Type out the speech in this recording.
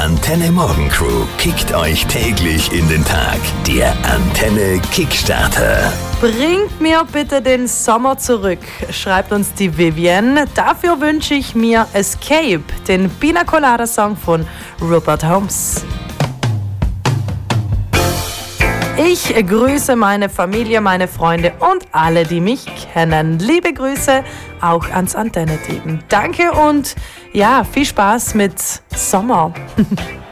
Antenne Morgen Crew kickt euch täglich in den Tag. Der Antenne Kickstarter. Bringt mir bitte den Sommer zurück, schreibt uns die Vivian. Dafür wünsche ich mir Escape, den Pina Colada Song von Rupert Holmes. Ich grüße meine Familie, meine Freunde und alle, die mich kennen. Liebe Grüße auch ans Antenne-Team. Danke und ja, viel Spaß mit Sommer.